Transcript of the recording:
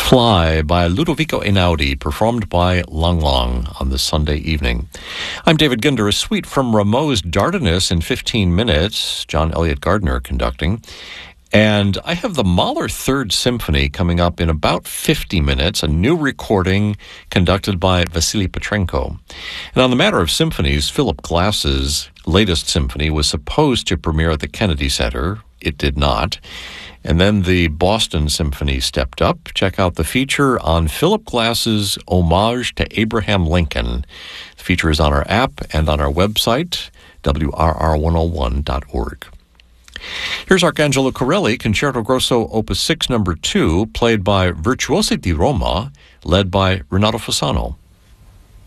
Fly by Ludovico Einaudi, performed by Lang Lang on this Sunday evening. I'm David Ginder. A suite from Rameau's Dardanus in 15 minutes, John Elliott Gardner conducting. And I have the Mahler Third Symphony coming up in about 50 minutes, a new recording conducted by Vasily Petrenko. And on the matter of symphonies, Philip Glass's latest symphony was supposed to premiere at the Kennedy Center. It did not. And then the Boston Symphony stepped up. Check out the feature on Philip Glass's Homage to Abraham Lincoln. The feature is on our app and on our website, wrr101.org. Here's Arcangelo Corelli, Concerto Grosso Opus 6, No. 2, played by Virtuosi di Roma, led by Renato Fasano.